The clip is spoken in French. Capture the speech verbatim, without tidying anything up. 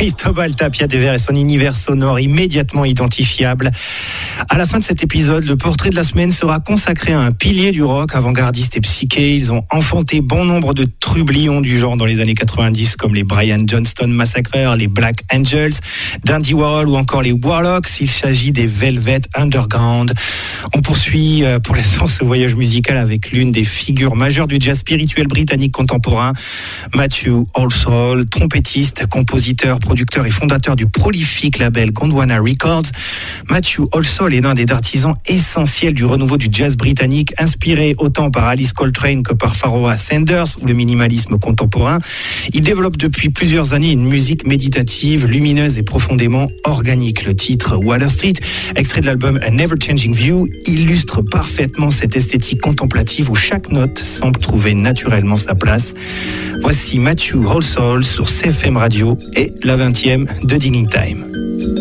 Cristobal Tapia de Vera et son univers sonore immédiatement identifiable. À la fin de cet épisode, le portrait de la semaine sera consacré à un pilier du rock avant-gardiste et psyché. Ils ont enfanté bon nombre de trublions du genre dans les années quatre-vingt-dix, comme les Brian Johnston Massacreurs, les Black Angels, d'Andy Warhol ou encore les Warlocks. Il s'agit des Velvet Underground. On poursuit pour l'instant ce voyage musical avec l'une des figures majeures du jazz spirituel britannique contemporain, Matthew Halsall, trompettiste, compositeur, producteur et fondateur du prolifique label Gondwana Records. Matthew Halsall est l'un des artisans essentiels du renouveau du jazz britannique, inspiré autant par Alice Coltrane que par Pharoah Sanders ou le minimalisme contemporain. Il développe depuis plusieurs années une musique méditative, lumineuse et profondément organique. Le titre Water Street, extrait de l'album A Never Changing View, illustre parfaitement cette esthétique contemplative où chaque note semble trouver naturellement sa place. Voici Matthew Halsall sur C F M Radio et la vingtième de Digging Time.